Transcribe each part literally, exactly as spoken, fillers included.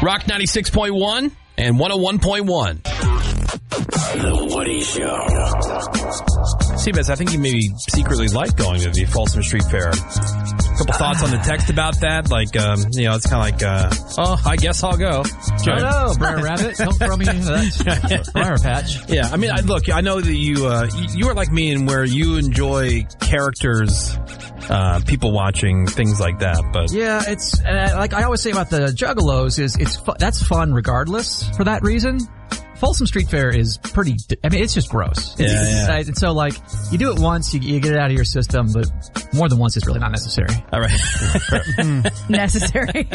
Rock ninety-six point one and one oh one point one. The Woody Show. Seabass, I think you maybe secretly like going to the Folsom Street Fair. A couple thoughts on the text about that? Like, um, you know, it's kind of like, uh, oh, I guess I'll go. I know, Brer Rabbit. Don't throw me into that briar patch. Yeah, I mean, I, look, I know that you, uh, you, you are like me in where you enjoy characters, uh, people watching, things like that, but. Yeah, it's, uh, like I always say about the Juggalos is, it's, fu- that's fun regardless for that reason. Folsom Street Fair is pretty, I mean, it's just gross. It's, Yeah, yeah. And so, like, you do it once, you, you get it out of your system, but more than once is really not necessary. All right. Necessary.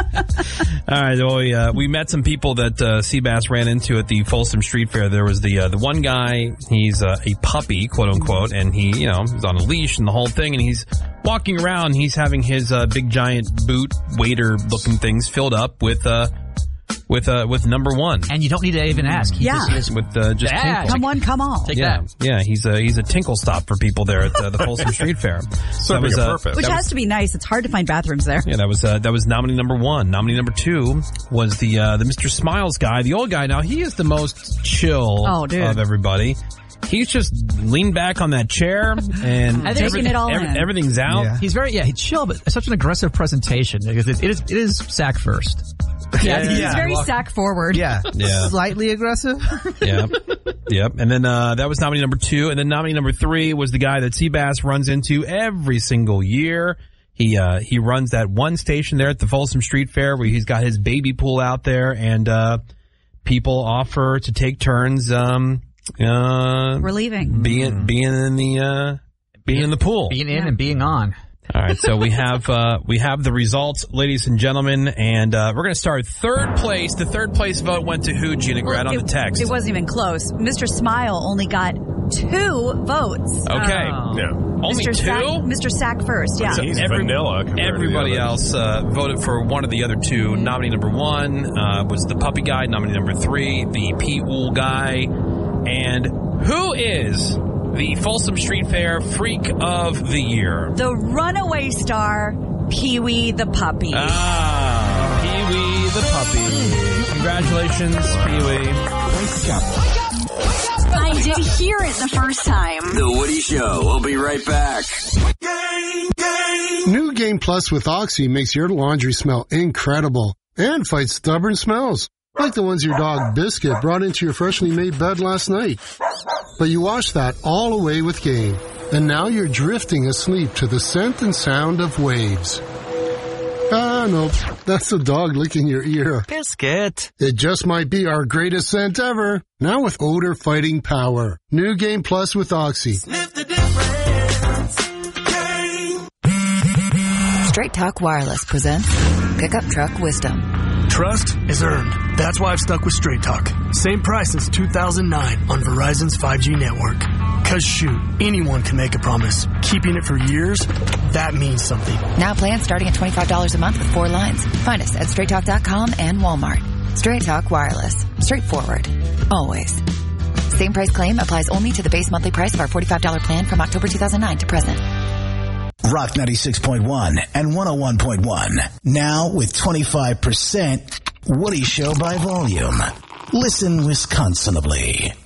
All right. Well, we, uh, we met some people that uh, Seabass ran into at the Folsom Street Fair. There was the uh, the one guy, he's uh, a puppy, quote unquote, and he, you know, he's on a leash and the whole thing, and he's walking around. He's having his uh, big giant boot waiter looking things filled up with uh, with uh, with number one. And you don't need to even ask. He Yeah. just, he just With uh, just Yeah. tinkle. Come on, come on. take Yeah, that. yeah, he's a he's a tinkle stop for people there at uh, the Folsom Street Fair. So Serving a purpose. Which that has was, to be nice. It's hard to find bathrooms there. yeah, that was uh, that was nominee number one. Nominee number two was the uh, the Mister Smiles guy, the old guy. Now he is the most chill Oh, dude. of everybody. He's just leaned back on that chair and Taking everything- it all every- in. everything's out. Yeah. He's very, yeah, he's chill, but such an aggressive presentation because it, it is, it is sack first. Yeah, he's yeah. very sack forward. Yeah. Yeah. Slightly aggressive. Yep. Yep. And then uh, that was nominee number two. And then nominee number three was the guy that Seabass runs into every single year. He uh, he runs that one station there at the Folsom Street Fair where he's got his baby pool out there, and uh, people offer to take turns um, uh, We're leaving. being being in the uh, being in the pool. Being in and being on. All right, so we have uh, we have the results, ladies and gentlemen, and uh, we're going to start third place. The third place vote went to who, Gina Grad, on it, the text? It wasn't even close. Mister Smile only got two votes. Okay. Oh. Yeah. Only Mister two? Sack, Mister Sack first, yeah. He's Every- vanilla. compared to the Everybody others. else uh, voted for one of the other two. Nominee number one uh, was the puppy guy. Nominee number three, the Pete Wool guy. And who is the Folsom Street Fair Freak of the Year? The runaway star, Pee-wee the puppy. Ah, Pee-wee the puppy. Congratulations, Pee-wee. I didn't hear it the first time. The Woody Show. We'll be right back. New Game Plus with Oxy makes your laundry smell incredible and fights stubborn smells, like the ones your dog Biscuit brought into your freshly made bed last night. But you washed that all away with Game, and now you're drifting asleep to the scent and sound of waves. Ah, no, that's the dog licking your ear. Biscuit. It just might be our greatest scent ever, now with odor-fighting power. New Game Plus with Oxy. Straight Talk Wireless presents Pickup Truck Wisdom. Trust is earned. That's why I've stuck with Straight Talk. Same price since two thousand nine on Verizon's five G network. Cause shoot, anyone can make a promise. Keeping it for years, that means something. Now plans starting at twenty-five dollars a month with four lines. Find us at straight talk dot com and Walmart. Straight Talk Wireless. Straightforward. Always. Same price claim applies only to the base monthly price of our forty-five dollars plan from October two thousand nine to present. Rock ninety-six point one and one oh one point one. Now with twenty-five percent Woody Show by volume. Listen Wisconsinably.